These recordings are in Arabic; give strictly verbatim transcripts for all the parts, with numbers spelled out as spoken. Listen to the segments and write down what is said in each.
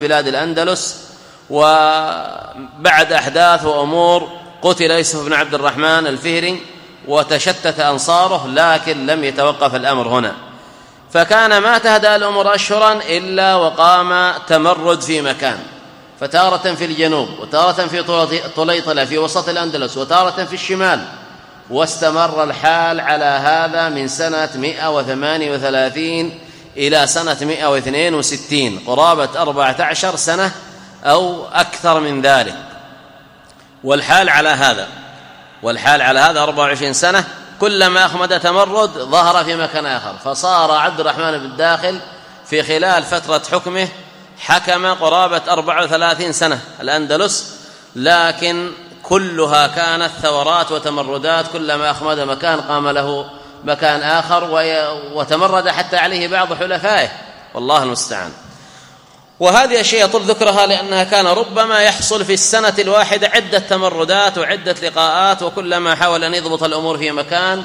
بلاد الأندلس، وبعد أحداث وأمور قتل يوسف بن عبد الرحمن الفهري وتشتت أنصاره، لكن لم يتوقف الأمر هنا، فكان ما تهدأ الأمور أشهرا إلا وقام تمرد في مكان، فتارة في الجنوب وتارة في طليطلة في وسط الأندلس وتارة في الشمال، واستمر الحال على هذا من سنة مئة وثمانية وثلاثين إلى سنة مئة واثنين وستين، قرابة أربعة عشر سنة أو أكثر من ذلك، والحال على هذا والحال على هذا أربعة وعشرين سنة. كلما أخمد تمرد ظهر في مكان آخر، فصار عبد الرحمن بن الداخل في خلال فترة حكمه حكم قرابة أربعة وثلاثين سنة الأندلس، لكن كلها كانت ثورات وتمردات، كلما أخمد مكان قام له مكان آخر وتمرد حتى عليه بعض حلفائه، والله المستعان. وهذه أشياء طل ذكرها لأنها كان ربما يحصل في السنة الواحدة عدة تمردات وعدة لقاءات، وكلما حاول أن يضبط الأمور في مكان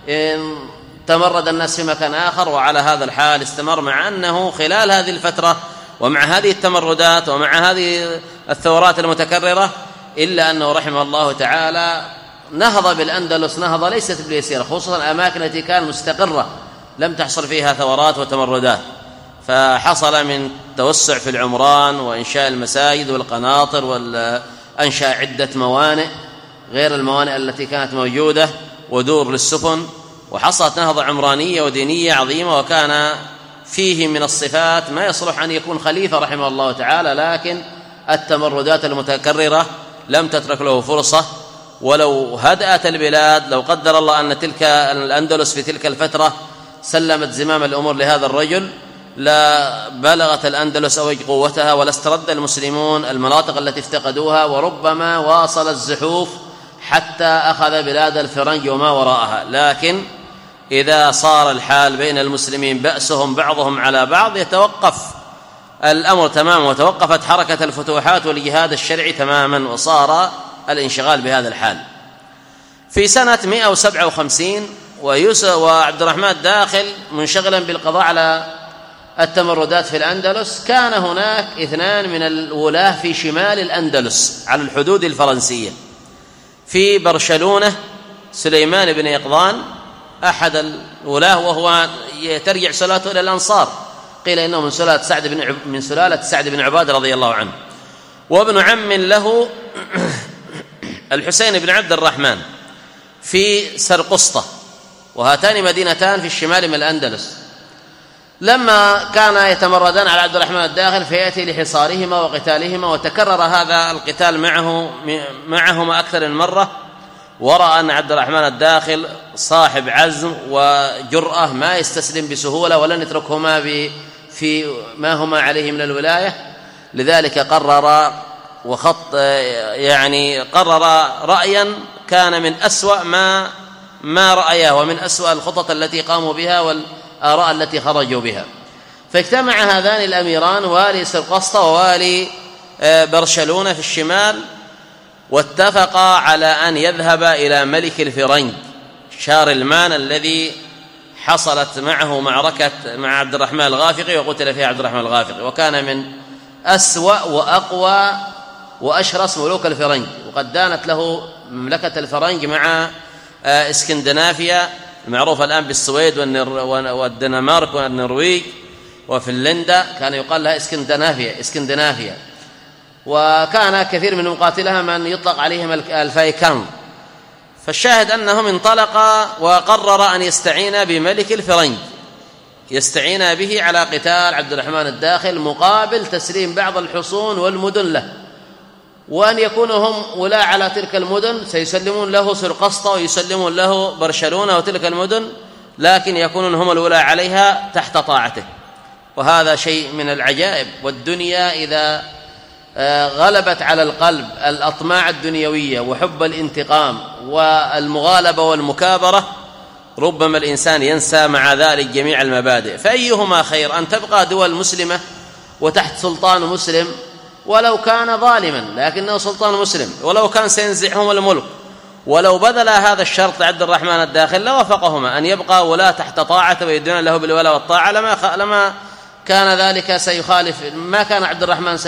تمرد الناس في مكان آخر، وعلى هذا الحال استمر، مع أنه خلال هذه الفترة ومع هذه التمردات ومع هذه الثورات المتكررة إلا أنه رحمه الله تعالى نهض بالأندلس نهضة ليست باليسيرة، خصوصا الأماكن التي كانت مستقرة لم تحصل فيها ثورات وتمردات، فحصل من توسع في العمران وإنشاء المساجد والقناطر وأنشاء عدة موانئ غير الموانئ التي كانت موجودة ودور للسفن، وحصلت نهضة عمرانية ودينية عظيمة، وكان فيه من الصفات ما يصلح أن يكون خليفة رحمه الله تعالى، لكن التمردات المتكررة لم تترك له فرصة. ولو هدأت البلاد، لو قدر الله أن تلك الأندلس في تلك الفترة سلمت زمام الأمور لهذا الرجل، لا بلغت الأندلس أوج قوتها ولا استرد المسلمون المناطق التي افتقدوها، وربما واصل الزحوف حتى أخذ بلاد الفرنج وما وراءها. لكن إذا صار الحال بين المسلمين بأسهم بعضهم على بعض يتوقف الأمر تماما، وتوقفت حركة الفتوحات والجهاد الشرعي تماما، وصار الانشغال بهذا الحال. في سنة مئة وسبعة وخمسين وعبد الرحمن الداخل منشغلا بالقضاء على التمردات في الأندلس، كان هناك اثنان من الولاة في شمال الأندلس على الحدود الفرنسية، في برشلونة سليمان بن يقظان أحد الولاة، وهو ترجع سلاته إلى الأنصار، قيل إنه من سلالة سعد بن من سلالة سعد بن عبادة رضي الله عنه، وابن عم له الحسين بن عبد الرحمن في سرقسطة، وهاتان مدينتان في الشمال من الأندلس. لما كان يتمردان على عبد الرحمن الداخل فيأتي لحصارهما وقتالهما، وتكرر هذا القتال معه معهما أكثر من مرة، ورأى أن عبد الرحمن الداخل صاحب عزم وجرأة ما يستسلم بسهولة ولن يتركهما في ما هما عليه من الولاية، لذلك قرر وخط يعني قرر رأيا كان من أسوأ ما ما رأيه ومن أسوأ الخطط التي قاموا بها والآراء التي خرجوا بها. فاجتمع هذان الأميران، والي سرقسطة ووالي برشلونة في الشمال، واتفقا على أن يذهب إلى ملك الفرنج شارلمان الذي حصلت معه معركة مع عبد الرحمن الغافقي وقتل فيها عبد الرحمن الغافقي، وكان من أسوأ وأقوى وأشرس ملوك الفرنج، وقد دانت له مملكة الفرنج مع اسكندنافيا المعروفة الآن بالسويد والدنمارك والنرويج وفنلندا، كان يقال لها اسكندنافيا اسكندنافيا وكان كثير من مقاتلها من يطلق عليهم الفايكان. فالشاهد أنهم انطلقا وقرر أن يستعين بملك الفرنج، يستعين به على قتال عبد الرحمن الداخل مقابل تسليم بعض الحصون والمدن له، وأن يكونوا هم ولاة على تلك المدن، سيسلمون له سرقسطة ويسلمون له برشلونة وتلك المدن، لكن يكونون هم الولاة عليها تحت طاعته. وهذا شيء من العجائب، والدنيا إذا غلبت على القلب الأطماع الدنيوية وحب الانتقام والمغالبة والمكابرة، ربما الإنسان ينسى مع ذلك جميع المبادئ. فأيهما خير، أن تبقى دول مسلمة وتحت سلطان مسلم ولو كان ظالما لكنه سلطان مسلم، ولو كان سينزعهم الملك، ولو بذل هذا الشرط عبد الرحمن الداخل لوافقهما أن يبقى ولا تحت طاعته ويدون له بالولاء والطاعة، لما لما كان ذلك سيخالف، ما كان عبد الرحمن